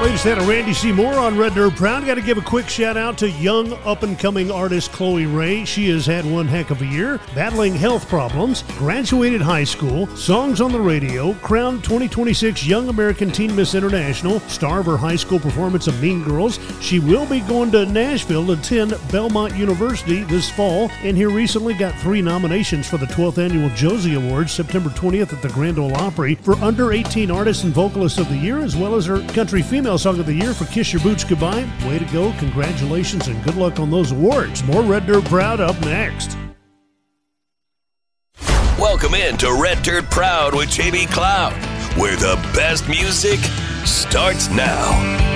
Latest out of Randy Seymour on Red Dirt Proud. Got to give a quick shout out to young up-and-coming artist Chloe Ray. She has had one heck of a year, battling health problems, graduated high school, songs on the radio, crowned 2026 Young American Teen Miss International, star of her high school performance of Mean Girls. She will be going to Nashville to attend Belmont University this fall, and here recently got 3 nominations for the 12th Annual Josie Awards, September 20th at the Grand Ole Opry, for Under 18 Artist and Vocalist of the Year, as well as her Country Female Song of the Year for Kiss Your Boots Goodbye. Way to go, congratulations, and good luck on those awards. More Red Dirt Proud up next. Welcome in to Red Dirt Proud with JB Cloud, where the best music starts now.